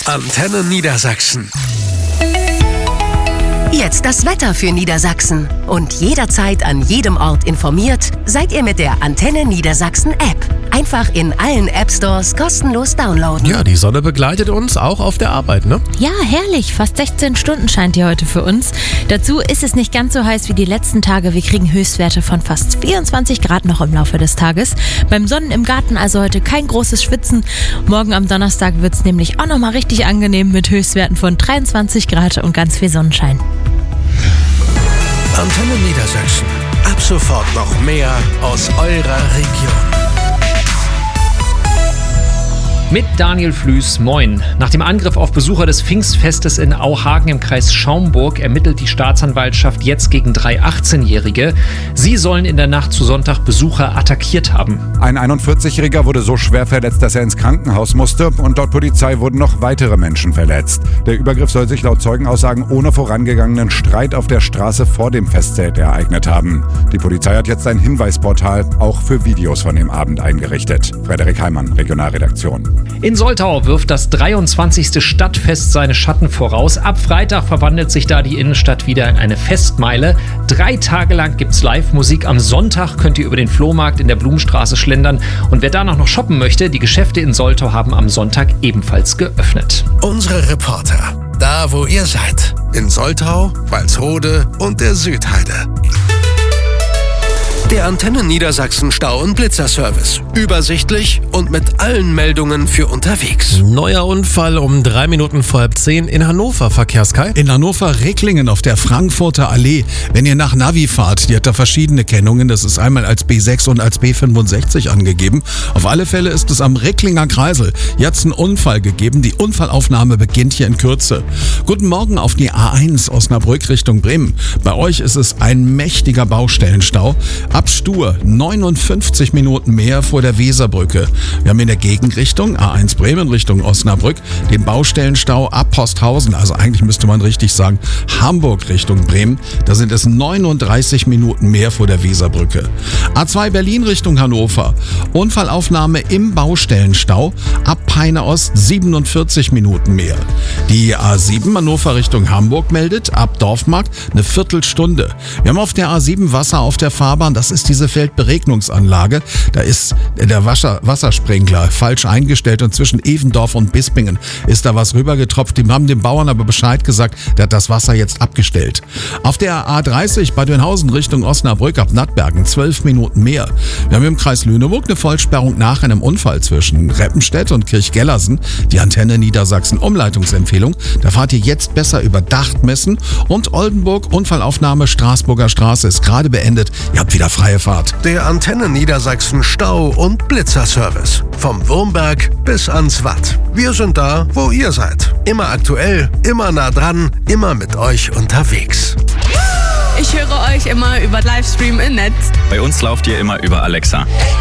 Antenne Niedersachsen. Jetzt das Wetter für Niedersachsen. Und jederzeit an jedem Ort informiert seid ihr mit der Antenne Niedersachsen App. Einfach in allen App-Stores kostenlos downloaden. Ja, die Sonne begleitet uns auch auf der Arbeit, ne? Ja, herrlich. Fast 16 Stunden scheint die heute für uns. Dazu ist es nicht ganz so heiß wie die letzten Tage. Wir kriegen Höchstwerte von fast 24 Grad noch im Laufe des Tages. Beim Sonnen im Garten also heute kein großes Schwitzen. Morgen am Donnerstag wird es nämlich auch nochmal richtig angenehm mit Höchstwerten von 23 Grad und ganz viel Sonnenschein. Antenne Niedersachsen. Ab sofort noch mehr aus eurer Region. Mit Daniel Flüß, moin. Nach dem Angriff auf Besucher des Pfingstfestes in Auhagen im Kreis Schaumburg ermittelt die Staatsanwaltschaft jetzt gegen 3 18-Jährige. Sie sollen in der Nacht zu Sonntag Besucher attackiert haben. Ein 41-Jähriger wurde so schwer verletzt, dass er ins Krankenhaus musste, und laut Polizei wurden noch weitere Menschen verletzt. Der Übergriff soll sich laut Zeugenaussagen ohne vorangegangenen Streit auf der Straße vor dem Festzelt ereignet haben. Die Polizei hat jetzt ein Hinweisportal auch für Videos von dem Abend eingerichtet. Frederik Heimann, Regionalredaktion. In Soltau wirft das 23. Stadtfest seine Schatten voraus. Ab Freitag verwandelt sich da die Innenstadt wieder in eine Festmeile. 3 Tage lang gibt's Live-Musik. Am Sonntag könnt ihr über den Flohmarkt in der Blumenstraße schlendern. Und wer danach noch shoppen möchte, die Geschäfte in Soltau haben am Sonntag ebenfalls geöffnet. Unsere Reporter, da wo ihr seid. In Soltau, Walsrode und der Südheide. Der Antenne Niedersachsen Stau- und Blitzerservice. Übersichtlich und mit allen Meldungen für unterwegs. Neuer Unfall um 3 Minuten vor 11:10 in Hannover, Verkehrskai. In Hannover-Recklinge auf der Frankfurter Allee. Wenn ihr nach Navi fahrt, die hat da verschiedene Kennungen. Das ist einmal als B6 und als B65 angegeben. Auf alle Fälle ist es am Recklinger Kreisel jetzt einen Unfall gegeben. Die Unfallaufnahme beginnt hier in Kürze. Guten Morgen auf die A1 Osnabrück Richtung Bremen. Bei euch ist es ein mächtiger Baustellenstau. Ab Stur 59 Minuten mehr vor der Weserbrücke. Wir haben in der Gegenrichtung A1 Bremen Richtung Osnabrück den Baustellenstau ab Posthausen. Also eigentlich müsste man richtig sagen Hamburg Richtung Bremen. Da sind es 39 Minuten mehr vor der Weserbrücke. A2 Berlin Richtung Hannover. Unfallaufnahme im Baustellenstau ab Peine Ost 47 Minuten mehr. Die A7 Hannover Richtung Hamburg meldet ab Dorfmarkt eine Viertelstunde. Wir haben auf der A7 Wasser auf der Fahrbahn. Das ist diese Feldberegnungsanlage. Da ist der Wassersprinkler falsch eingestellt und zwischen Evendorf und Bispingen ist da was rübergetropft. Die haben dem Bauern aber Bescheid gesagt, der hat das Wasser jetzt abgestellt. Auf der A30 Bad Dönhausen Richtung Osnabrück ab Nattbergen 12 Minuten mehr. Wir haben im Kreis Lüneburg eine Vollsperrung nach einem Unfall zwischen Reppenstedt und Kirchgellersen. Die Antenne Niedersachsen Umleitungsempfehlung. Da fahrt ihr jetzt besser über Dachtmessen und Oldenburg. Unfallaufnahme Straßburger Straße ist gerade beendet. Ihr habt wieder freie Fahrt. Der Antenne Niedersachsen Stau- und Blitzerservice. Vom Wurmberg bis ans Watt. Wir sind da, wo ihr seid. Immer aktuell, immer nah dran, immer mit euch unterwegs. Ich höre euch immer über Livestream im Netz. Bei uns lauft ihr immer über Alexa.